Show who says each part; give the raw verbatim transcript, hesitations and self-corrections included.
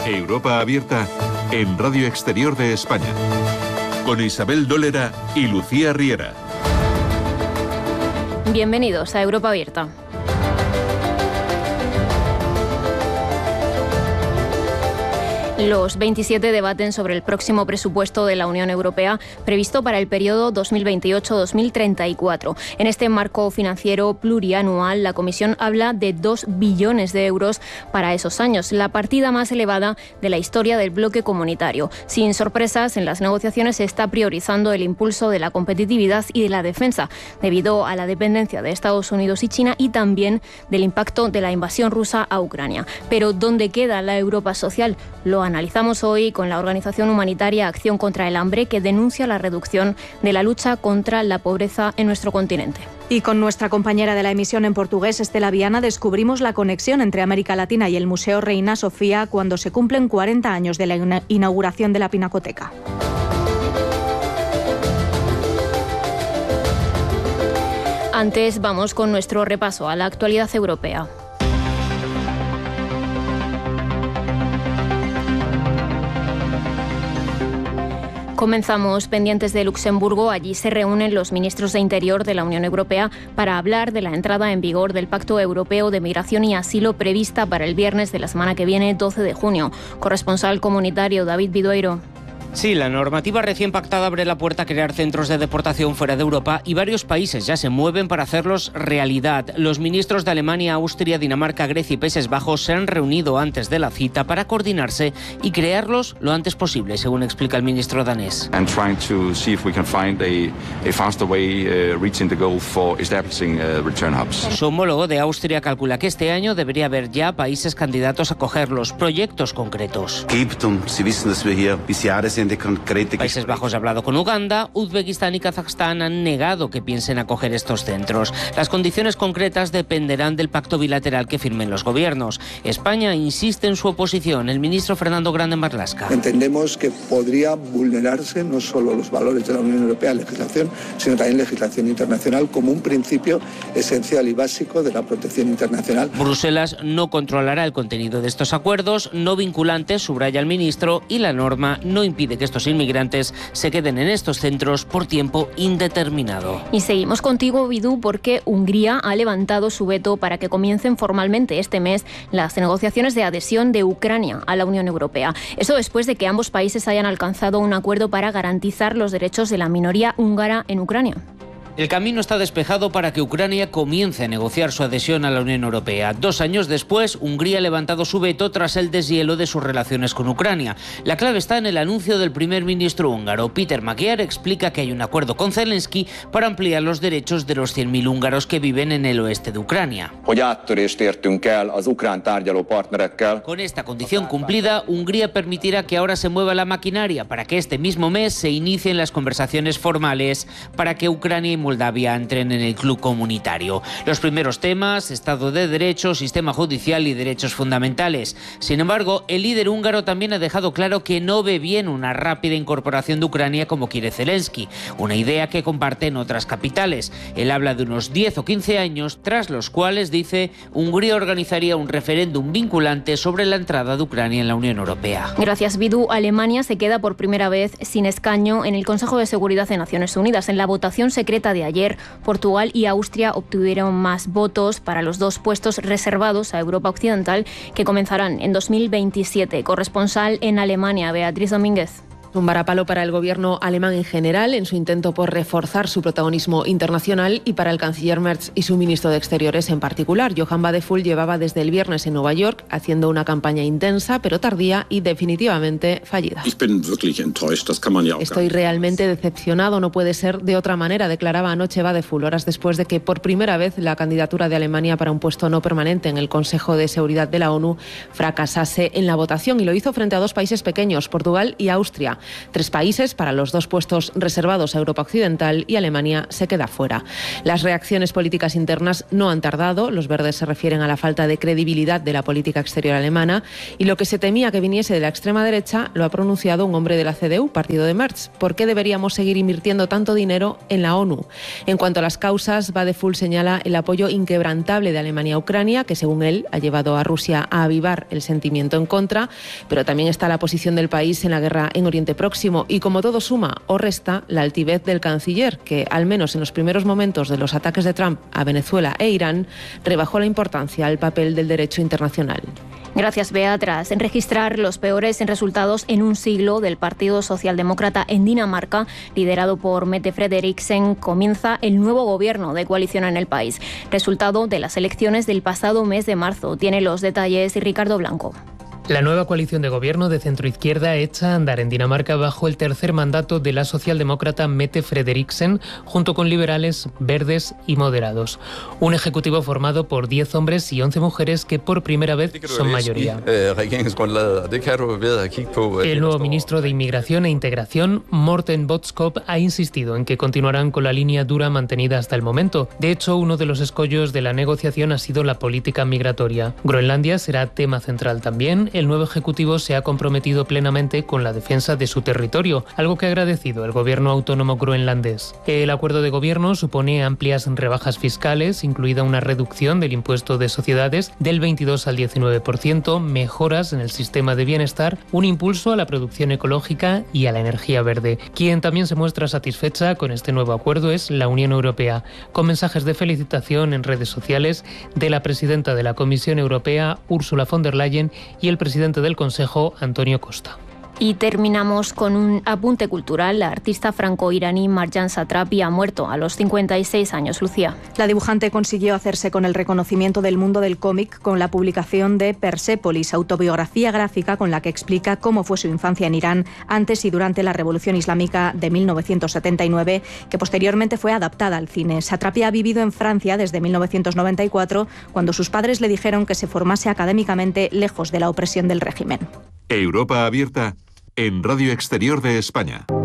Speaker 1: Europa Abierta en Radio Exterior de España. Con Isabel Dólera y Lucía Riera.
Speaker 2: Bienvenidos a Europa Abierta. Los veintisiete debaten sobre el próximo presupuesto de la Unión Europea previsto para el periodo dos mil veintiocho a dos mil treinta y cuatro. En este marco financiero plurianual, la Comisión habla de dos billones de euros para esos años, la partida más elevada de la historia del bloque comunitario. Sin sorpresas, en las negociaciones se está priorizando el impulso de la competitividad y de la defensa, debido a la dependencia de Estados Unidos y China y también del impacto de la invasión rusa a Ucrania. Pero ¿dónde queda la Europa social? Lo analizamos hoy con la organización humanitaria Acción contra el Hambre, que denuncia la reducción de la lucha contra la pobreza en nuestro continente.
Speaker 3: Y con nuestra compañera de la emisión en portugués, Estela Viana, descubrimos la conexión entre América Latina y el Museo Reina Sofía cuando se cumplen cuarenta años de la inauguración de la Pinacoteca.
Speaker 2: Antes vamos con nuestro repaso a la actualidad europea. Comenzamos pendientes de Luxemburgo. Allí se reúnen los ministros de Interior de la Unión Europea para hablar de la entrada en vigor del Pacto Europeo de Migración y Asilo prevista para el viernes de la semana que viene, doce de junio. Corresponsal comunitario David Bidoiro.
Speaker 4: Sí, la normativa recién pactada abre la puerta a crear centros de deportación fuera de Europa y varios países ya se mueven para hacerlos realidad. Los ministros de Alemania, Austria, Dinamarca, Grecia y Países Bajos se han reunido antes de la cita para coordinarse y crearlos lo antes posible, según explica el ministro danés.
Speaker 5: And trying to see if we can find a, a faster way uh, reaching the goal for establishing uh, return hubs.
Speaker 4: Su homólogo de Austria calcula que este año debería haber ya países candidatos a acogerlos, proyectos concretos. Países Bajos ha hablado con Uganda, Uzbekistán y Kazajstán han negado que piensen acoger estos centros. Las condiciones concretas dependerán del pacto bilateral que firmen los gobiernos. España insiste en su oposición. El ministro Fernando Grande Marlaska.
Speaker 6: Entendemos que podría vulnerarse no solo los valores de la Unión Europea en legislación, sino también legislación internacional como un principio esencial y básico de la protección internacional.
Speaker 4: Bruselas no controlará el contenido de estos acuerdos, no vinculantes, subraya el ministro, y la norma no impide que estos inmigrantes se queden en estos centros por tiempo indeterminado.
Speaker 2: Y seguimos contigo, Bidú, porque Hungría ha levantado su veto para que comiencen formalmente este mes las negociaciones de adhesión de Ucrania a la Unión Europea. Eso después de que ambos países hayan alcanzado un acuerdo para garantizar los derechos de la minoría húngara en Ucrania.
Speaker 4: El camino está despejado para que Ucrania comience a negociar su adhesión a la Unión Europea. Dos años después, Hungría ha levantado su veto tras el deshielo de sus relaciones con Ucrania. La clave está en el anuncio del primer ministro húngaro. Peter Magyar explica que hay un acuerdo con Zelensky para ampliar los derechos de los cien mil húngaros que viven en el oeste de Ucrania. Con esta condición cumplida, Hungría permitirá que ahora se mueva la maquinaria para que este mismo mes se inicien las conversaciones formales para que Ucrania y Moldavia entren en el club comunitario. Los primeros temas: Estado de Derecho, sistema judicial y derechos fundamentales. Sin embargo, el líder húngaro también ha dejado claro que no ve bien una rápida incorporación de Ucrania como quiere Zelensky, una idea que comparten otras capitales. Él habla de unos diez o quince años, tras los cuales, dice, Hungría organizaría un referéndum vinculante sobre la entrada de Ucrania en la Unión Europea.
Speaker 2: Gracias, Bidú. Alemania se queda por primera vez sin escaño en el Consejo de Seguridad de Naciones Unidas. En la votación secreta de ayer, Portugal y Austria obtuvieron más votos para los dos puestos reservados a Europa Occidental, que comenzarán en dos mil veintisiete. Corresponsal en Alemania, Beatriz Domínguez.
Speaker 7: Un varapalo para el gobierno alemán en general en su intento por reforzar su protagonismo internacional y para el canciller Merz y su ministro de Exteriores en particular. Johann Wadephul llevaba desde el viernes en Nueva York haciendo una campaña intensa pero tardía y definitivamente fallida. Estoy realmente decepcionado, no puede ser de otra manera, declaraba anoche Wadephul, horas después de que por primera vez la candidatura de Alemania para un puesto no permanente en el Consejo de Seguridad de la ONU fracasase en la votación, y lo hizo frente a dos países pequeños, Portugal y Austria. Tres países para los dos puestos reservados a Europa Occidental y Alemania se queda fuera. Las reacciones políticas internas no han tardado. Los verdes se refieren a la falta de credibilidad de la política exterior alemana y lo que se temía que viniese de la extrema derecha lo ha pronunciado un hombre de la C D U, partido de Merz. ¿Por qué deberíamos seguir invirtiendo tanto dinero en la ONU? En cuanto a las causas, Vadeful señala el apoyo inquebrantable de Alemania a Ucrania, que según él ha llevado a Rusia a avivar el sentimiento en contra, pero también está la posición del país en la guerra en Oriente Próximo y, como todo suma o resta, la altivez del canciller, que al menos en los primeros momentos de los ataques de Trump a Venezuela e Irán rebajó la importancia al papel del derecho internacional.
Speaker 2: Gracias, Bea. Tras registrar los peores resultados en un siglo del Partido Socialdemócrata en Dinamarca, liderado por Mette Frederiksen, comienza el nuevo gobierno de coalición en el país. Resultado de las elecciones del pasado mes de marzo. Tiene los detalles Ricardo Blanco.
Speaker 8: La nueva coalición de gobierno de centroizquierda echa a andar en Dinamarca bajo el tercer mandato de la socialdemócrata Mette Frederiksen, junto con liberales, verdes y moderados. Un ejecutivo formado por diez hombres y once mujeres que por primera vez son mayoría. El nuevo ministro de Inmigración e Integración, Morten Bødskov, ha insistido en que continuarán con la línea dura mantenida hasta el momento. De hecho, uno de los escollos de la negociación ha sido la política migratoria. Groenlandia será tema central también. El nuevo ejecutivo se ha comprometido plenamente con la defensa de su territorio, algo que ha agradecido el gobierno autónomo groenlandés. El acuerdo de gobierno supone amplias rebajas fiscales, incluida una reducción del impuesto de sociedades del veintidós al diecinueve por ciento, mejoras en el sistema de bienestar, un impulso a la producción ecológica y a la energía verde. Quien también se muestra satisfecha con este nuevo acuerdo es la Unión Europea, con mensajes de felicitación en redes sociales de la presidenta de la Comisión Europea, Ursula von der Leyen, y el presidente del Consejo, Antonio Costa.
Speaker 2: Y terminamos con un apunte cultural. La artista franco-iraní Marjan Satrapi ha muerto a los cincuenta y seis años. Lucía.
Speaker 3: La dibujante consiguió hacerse con el reconocimiento del mundo del cómic con la publicación de Persépolis, autobiografía gráfica con la que explica cómo fue su infancia en Irán antes y durante la Revolución Islámica de mil novecientos setenta y nueve, que posteriormente fue adaptada al cine. Satrapi ha vivido en Francia desde mil novecientos noventa y cuatro, cuando sus padres le dijeron que se formase académicamente lejos de la opresión del régimen.
Speaker 1: Europa abierta en Radio Exterior de España.